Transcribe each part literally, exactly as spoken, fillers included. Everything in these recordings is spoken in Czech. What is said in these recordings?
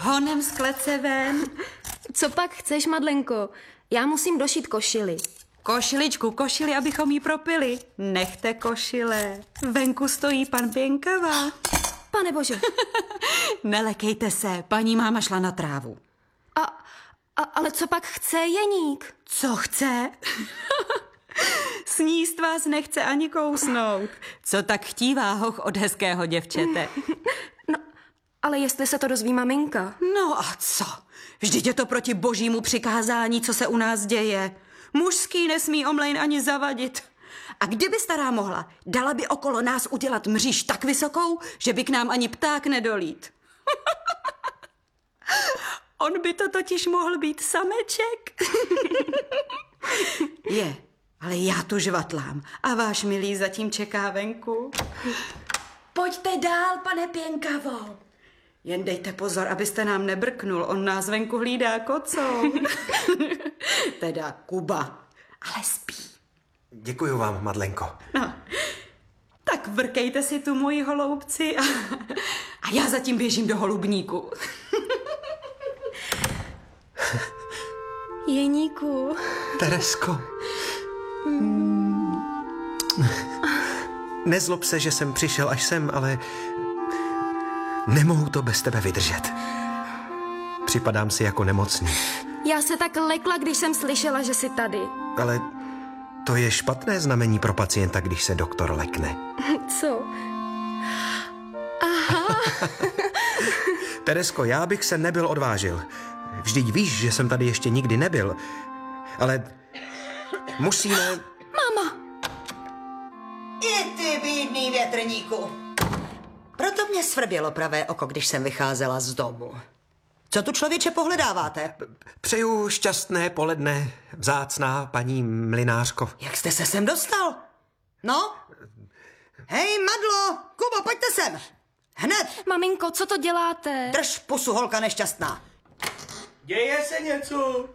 honem z klece ven. Co pak chceš, Madlenko? Já musím došít košili. Košiličku, košili, abychom jí propili. Nechte košile. Venku stojí pan Pěnkava. Pane bože. Nelekejte se, paní máma šla na trávu. A, a, ale co pak chce Jeník? Co chce? Sníst vás nechce ani kousnout. Co tak chtívá hoch od hezkého děvčete? No, ale jestli se to dozví maminka. No a co? Vždyť je to proti božímu přikázání, co se u nás děje. Mužský nesmí omlejn ani zavadit. A kdyby stará mohla, dala by okolo nás udělat mříž tak vysokou, že by k nám ani pták nedolít. On by to totiž mohl být sameček. Je, ale já tu žvatlám a váš milý zatím čeká venku. Pojďte dál, pane Pěnkavo. Jen dejte pozor, abyste nám nebrknul, on nás venku hlídá kocou. Teda Kuba, ale spí. Děkuju vám, Madlenko. No, tak vrkejte si tu moji holoubci a, a já zatím běžím do holubníku. Jeníku. Teresko. Hmm. Nezlob se, že jsem přišel až sem, ale nemohu to bez tebe vydržet. Připadám si jako nemocný. Já se tak lekla, když jsem slyšela, že jsi tady. Ale to je špatné znamení pro pacienta, když se doktor lekne. Co? Aha. Teresko, já bych se nebyl odvážil. Vždyť víš, že jsem tady ještě nikdy nebyl. Ale musíme... Máma! I ty bídný větrníku. Proto mě svrbělo pravé oko, když jsem vycházela z domu. Co tu člověče pohledáváte? Přeju šťastné poledne, vzácná paní mlynářko. Jak jste se sem dostal? No? Hej, Madlo! Kubo, pojďte sem! Hned! Maminko, co to děláte? Drž pusu, holka nešťastná. Děje se něco?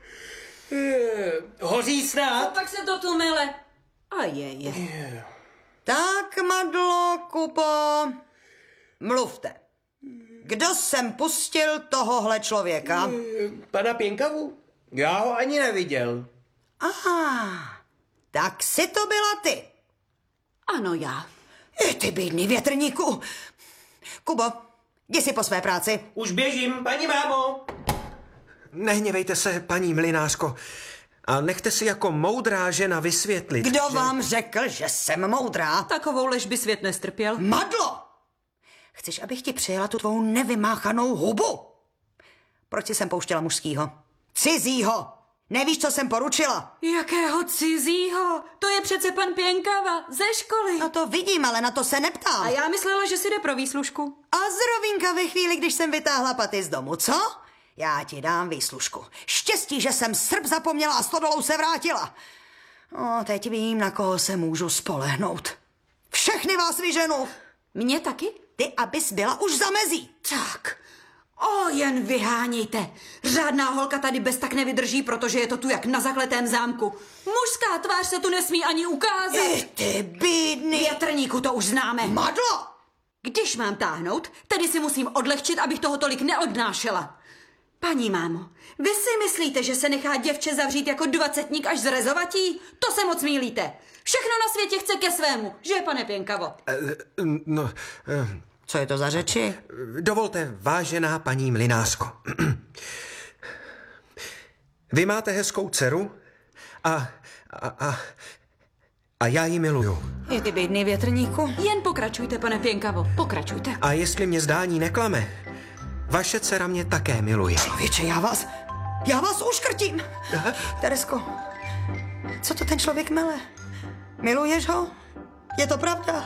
Hoří snad? Tak se to tu mele. A je, je. Tak, Madlo, Kubo, mluvte. Kdo sem pustil tohohle člověka? Pana Pěnkavu? Já ho ani neviděl. Aha, tak si to byla ty. Ano, já. I ty bídný větrníku. Kubo, jdi si po své práci. Už běžím, paní mámo. Nehněvejte se, paní mlynářko. A nechte si jako moudrá žena vysvětlit. Kdo že... vám řekl, že jsem moudrá? Takovou lež by svět nestrpěl. Madlo! Chceš, abych ti přijela tu tvou nevymáchanou hubu? Proč jsi sem pouštěla mužskýho? Cizího! Nevíš, co jsem poručila? Jakého cizího? To je přece pan Pěnkava ze školy. No to vidím, ale na to se neptám. A já myslela, že si jde pro výslužku. A zrovínka ve chvíli, když jsem vytáhla paty z domu, co? Já ti dám výslužku. Štěstí, že jsem srp zapomněla a stodolou se vrátila. O, teď vím, na koho se můžu spolehnout. Všechny vás vyženu. Mě taky? Ty, abys byla už za mezí. Tak. O, jen vyhánějte. Žádná holka tady bez tak nevydrží, protože je to tu jak na zakletém zámku. Mužská tvář se tu nesmí ani ukázat. I ty bídný. Větrníku, to už známe. Madlo! Když mám táhnout, tedy si musím odlehčit, abych toho tolik neodnášela. Paní mámo, vy si myslíte, že se nechá děvče zavřít jako dvacetník až zrezovatí? To se moc mýlíte. Všechno na světě chce ke svému, že, pane Pěnkavo? Uh, no, uh, Co je to za řeči? dovolte, vážená paní mlynářko. Vy máte hezkou dceru a, a, a, a já ji miluju. I ty bídný větrníku. Jen pokračujte, pane Pěnkavo, pokračujte. A jestli mě zdání neklame, vaše dcera mě také miluje. Člověče, já vás, já vás uškrtím. Aha. Teresko, co to ten člověk mele? Miluješ ho? Je to pravda?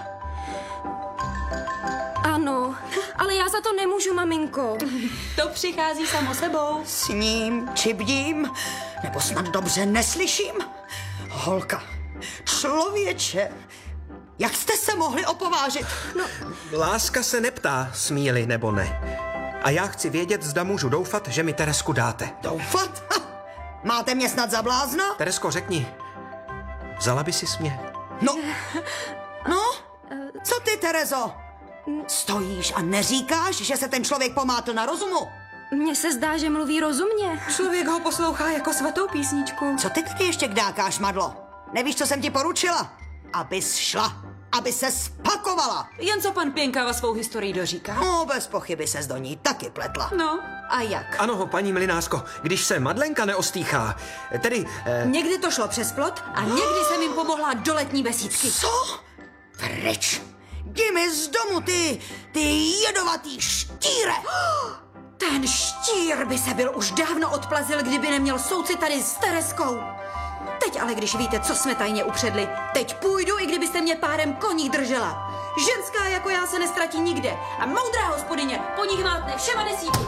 Ano, ale já za to nemůžu, maminko. To přichází samo sebou. S ním či bdím? Nebo snad dobře neslyším? Holka, člověče, jak jste se mohli opovážit? No, Láska se neptá, smí-li nebo ne. A já chci vědět, zda můžu doufat, že mi Teresku dáte. doufat? Ha, máte mě snad za blázna? Teresko, řekni, vzala by si mě? No, no, co ty, Terezo? Stojíš a neříkáš, že se ten člověk pomátl na rozumu? Mně se zdá, že mluví rozumně. Člověk ho poslouchá jako svatou písničku. Co ty tady ještě kdákáš, Madlo? Nevíš, co jsem ti poručila? Abys šla, aby se spakovala. Jen co pan Pěnkava svou historii doříká. No, bez pochyby ses do ní taky pletla. No, a jak? Ano, paní Mlynářko, když se Madlenka neostýchá, tedy... Eh, Někdy to šlo přes plot a někdy jsem jim pomohla do letní besídky. Co? Pryč! Jdi mi z domu, ty, ty jedovatý štíre! Ten štír by se byl už dávno odplazil, kdyby neměl soucit tady s Tereskou. Teď ale, když víte, co jsme tajně upředli, teď půjdu, i kdybyste mě párem koní držela. Ženská jako já se nestratí nikde a moudrá hospodyně po nich mátne všema desíti.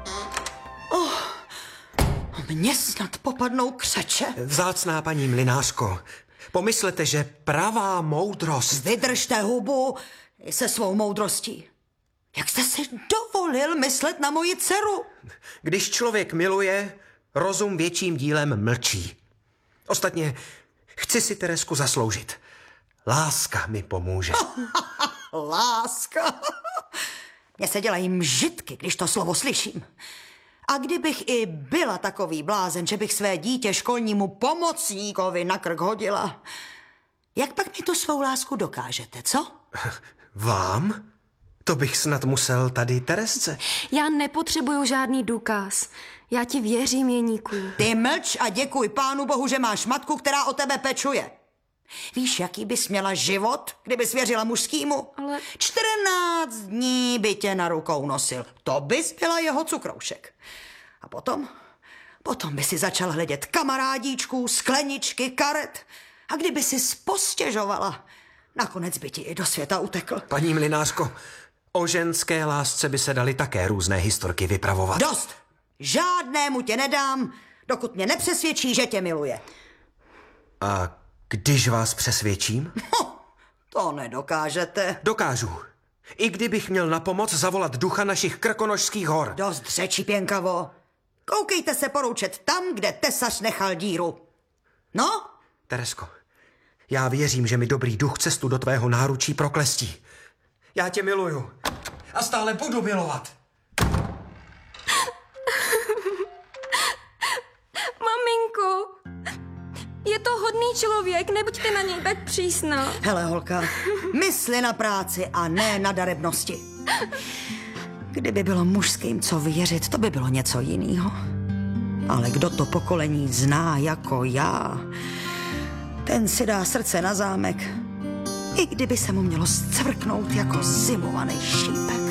Mně snad popadnou křeče. vzácná paní Mlynářko, pomyslete, že pravá moudrost... Vydržte hubu se svou moudrostí. Jak jste si dovolil myslet na moji dceru? Když člověk miluje, rozum větším dílem mlčí. Ostatně chci si Teresku zasloužit. Láska mi pomůže. Láska. Mně se dělají mžitky, když to slovo slyším. A kdybych i byla takový blázen, že bych své dítě školnímu pomocníkovi na krk hodila, jak pak mi tu svou lásku dokážete, co? Vám? To bych snad musel tady Teresce. Já nepotřebuju žádný důkaz. Já ti věřím, Jeníku. Ty mlč a děkuj pánu bohu, že máš matku, která o tebe pečuje. Víš, jaký bys měla život, kdyby svěřila mužskýmu? Ale- čtrnáct dní by tě na rukou nosil. To bys byla jeho cukroušek. A potom? Potom by si začal hledět kamarádíčků, skleničky, karet. A kdyby si spostěžovala, nakonec by ti i do světa utekl. Paní Mlynářko, o ženské lásce by se daly také různé historky vypravovat. Dost! Žádnému tě nedám, dokud mě nepřesvědčí, že tě miluje. A když vás přesvědčím? Ho, to nedokážete. Dokážu. I kdybych měl na pomoc zavolat ducha našich krkonošských hor. Dost řečí, Pěnkavo. Koukejte se poroučet tam, kde tesař nechal díru. No? Teresko, já věřím, že mi dobrý duch cestu do tvého náručí proklestí. Já tě miluju. A stále budu milovat. Maminko, je to hodný člověk, nebuďte na něj tak přísná. Hele, holka, mysli na práci a ne na darebnosti. Kdyby bylo mužským co věřit, to by bylo něco jiného. Ale kdo to pokolení zná jako já, ten si dá srdce na zámek, i kdyby se mu mělo zcvrknout jako zimovaný šípek.